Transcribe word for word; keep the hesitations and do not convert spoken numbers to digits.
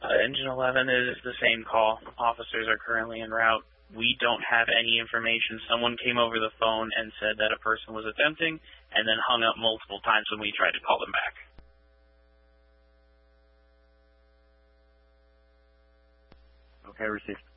Uh, Engine eleven is the same call. Officers are currently en route. We don't have any information. Someone came over the phone and said that a person was attempting and then hung up multiple times when we tried to call them back. Okay, received.